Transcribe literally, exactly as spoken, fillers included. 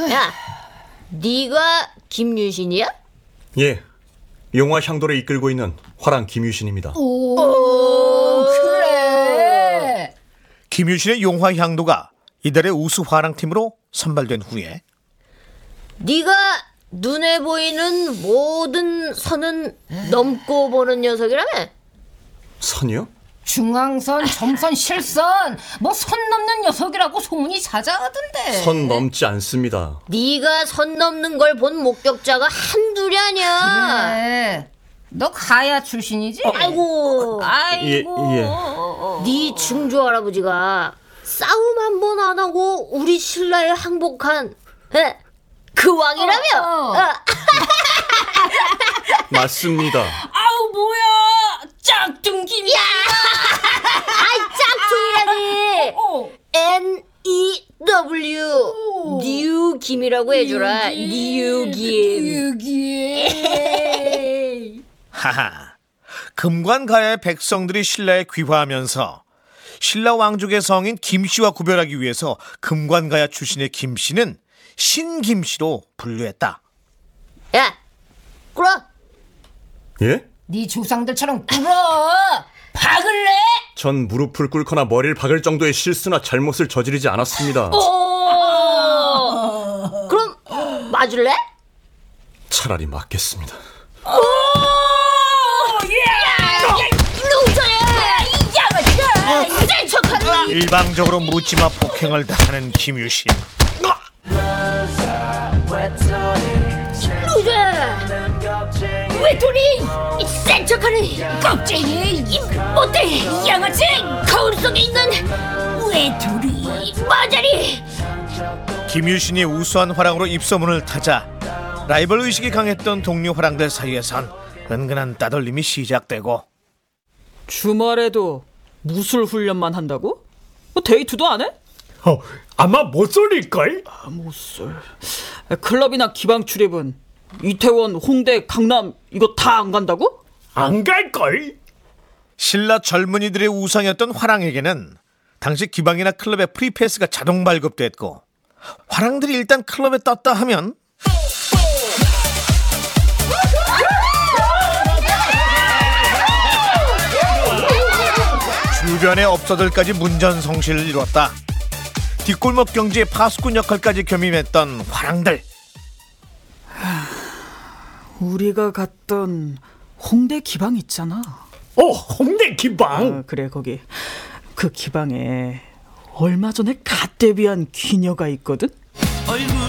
야, 네가 김유신이야? 예, 용화 향도를 이끌고 있는 화랑 김유신입니다. 오, 오 그래. 김유신의 용화 향도가 이달의 우수 화랑팀으로 선발된 후에 네가 눈에 보이는 모든 선은 넘고 보는 녀석이라며? 선이요? 중앙선, 점선, 실선 뭐 선 넘는 녀석이라고 소문이 자자하던데. 선 넘지 않습니다. 네가 선 넘는 걸 본 목격자가 한둘이 아니야. 그래. 너 가야 출신이지? 어, 아이고, 아이고. 예, 예. 네 증조 할아버지가 싸움 한 번 안 하고 우리 신라에 항복한 에? 그 왕이라며? 어, 어. 어. 맞습니다. 아우 뭐야 짝퉁김이야. 아이 짝퉁이라니. 어. 엔 이 더블유 뉴 김이라고 해줘라. 뉴 김. 뉴김. 하하, 금관가야의 백성들이 신라에 귀화하면서 신라 왕족의 성인 김씨와 구별하기 위해서 금관가야 출신의 김씨는 신김씨로 분류했다. 야, 꿇어. 예? 네 조상들처럼 꿇어. 박을래? 전 무릎을 꿇거나 머리를 박을 정도의 실수나 잘못을 저지르지 않았습니다. 오. 그럼 맞을래? 차라리 맞겠습니다. 일방적으로 묻지마 폭행을 당하는 김유신. 루저! 외톨이! 센 척하는 겁쟁이! 이 못돼! 양아치! 거울 속에 있는 외톨이! 마자리! 김유신이 우수한 화랑으로 입소문을 타자 라이벌 의식이 강했던 동료 화랑들 사이에선 은근한 따돌림이 시작되고, 주말에도 무술 훈련만 한다고? 뭐 데이트도 안 해? 어, 아마 못쏠릴걸? 아, 못쏠. 클럽이나 기방 출입은 이태원, 홍대, 강남 이거 다 안 간다고? 안 갈걸? 신라 젊은이들의 우상이었던 화랑에게는 당시 기방이나 클럽의 프리패스가 자동 발급됐고, 화랑들이 일단 클럽에 떴다 하면 주변의 업소들까지 문전성시를 이뤘다. 뒷골목 경제의 파수꾼 역할까지 겸임했던 화랑들. 우리가 갔던 홍대 기방 있잖아. 어, 홍대 기방. 어, 그래 거기 그 기방에 얼마 전에 갓 데뷔한 기녀가 있거든. 얼굴